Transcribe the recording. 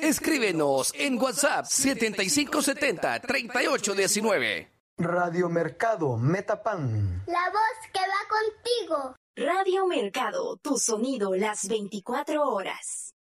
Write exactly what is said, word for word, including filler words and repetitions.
Escríbenos en WhatsApp setenta y cinco setenta, treinta y ocho diecinueve. Radio Mercado Metapan. La voz que va contigo. Radio Mercado, tu sonido las veinticuatro horas.